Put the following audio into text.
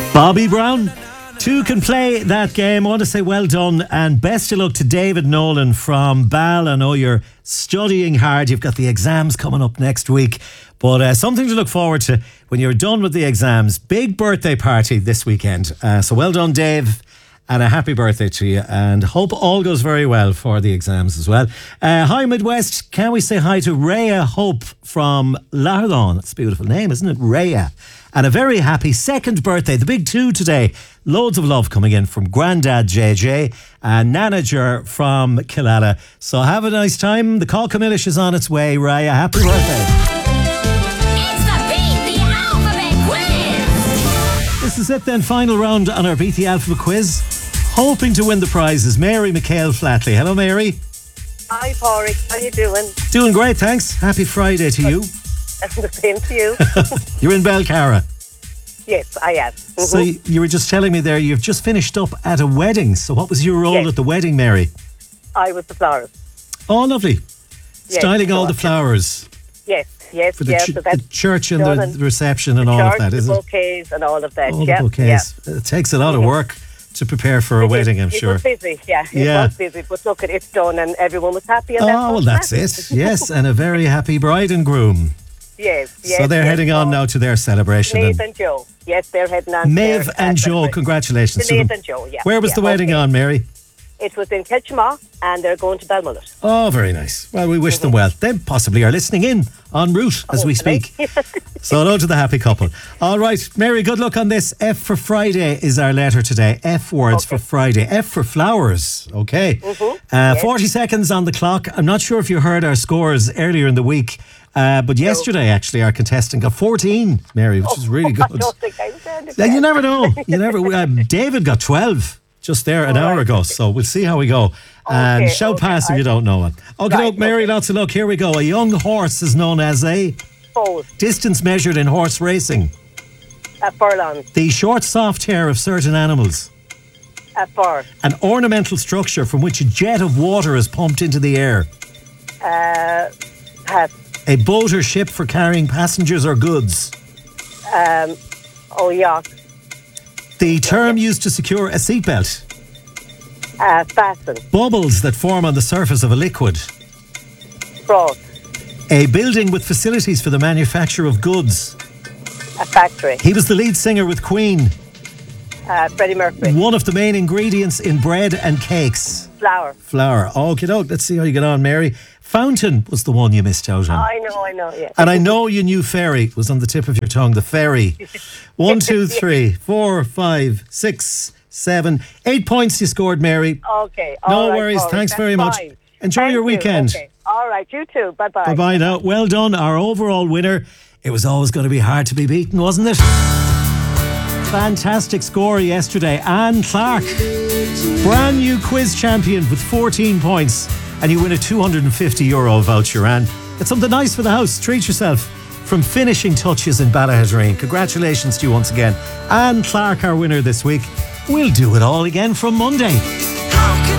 Bobby Brown. Two can play that game. I want to say well done and best of luck to David Nolan from Bal. I know you're studying hard. You've got the exams coming up next week. But something to look forward to when you're done with the exams. Big birthday party this weekend. So well done, Dave. And a happy birthday to you. And hope all goes very well for the exams as well. Hi, Midwest. Can we say hi to Rhea Hope from Larlawn? It's a beautiful name, isn't it? Rhea. And a very happy second birthday, the big two today. Loads of love coming in from Grandad JJ and Nanager from Killala. So have a nice time. The Call Camillish is on its way. Raya, happy birthday. It's the Beat the Alphabet Quiz. This is it then, final round on our Beat the Alphabet Quiz. Hoping to win the prizes, Mary McHale Flatley. Hello, Mary. Hi, Pádraig. How you doing? Doing great, thanks. Happy Friday to you. The same to you. You're in Belcara. Yes, I am. Mm-hmm. So you were just telling me there you've just finished up at a wedding. So what was your role Yes. at the wedding, Mary? I was the florist. Oh, lovely. Yes, Styling all so the flowers Yes. for the, So the that's church and done the reception and all of that, the is it? bouquets and all of that. All yeah, the bouquets. It takes a lot of work to prepare for a wedding, I'm It sure. was busy, yeah. It Yeah. was busy, but look, it's done and everyone was happy. And Oh, well, that's it. Yes, and a very happy bride and groom. Yes. So they're heading on now to their celebration. Maeve and Joe. Yes, they're heading on. to Maeve their, and Joe, celebration. congratulations to Maeve them. and Joe, yeah. Where was yeah, the wedding on, Mary? It was in Ketchamaw and they're going to Balmullet. Oh, very nice. Well, we wish them well. They possibly are listening in en route as we speak. So hello to the happy couple. All right, Mary, good luck on this. F for Friday is our letter today. F words for Friday. F for flowers. Okay. 40 seconds on the clock. I'm not sure if you heard our scores earlier in the week. But yesterday, actually, our contestant got 14, Mary, which is really good. I don't think I said it. Now, you never know. You never. David got 12 just there an hour ago. So we'll see how we go. And shout pass if you don't know it. Okay, Mary, lots of luck. Here we go. A young horse is known as a Fold. distance measured in horse racing. A furlong. The short, soft hair of certain animals. A fur. An ornamental structure from which a jet of water is pumped into the air. Pass. A boat or ship for carrying passengers or goods. Yacht. The term used to secure a seatbelt. Fasten. Bubbles that form on the surface of a liquid. Frost. A building with facilities for the manufacture of goods. A factory. He was the lead singer with Queen. Freddie Mercury. One of the main ingredients in bread and cakes. Flour. Flour. Okay, let's see how you get on, Mary. Fountain was the one you missed out on. I know, yeah. And I know you knew ferry was on the tip of your tongue. The ferry. 1, 2, 3, 4, 5, 6, 7, 8 points you scored, Mary. Okay. No all right, worries. Paul, Thanks that's very much. fine. Enjoy Thank your you. weekend. Okay. All right, you too. Bye-bye. Bye-bye now. Well done. Our overall winner. It was always going to be hard to be beaten, wasn't it? Fantastic score yesterday. Anne Clark, brand new quiz champion with 14 points. And you win a €250 voucher, Anne. It's something nice for the house. Treat yourself from Finishing Touches in Ballahadreen. Congratulations to you once again. Anne Clark, our winner this week. We'll do it all again from Monday. How can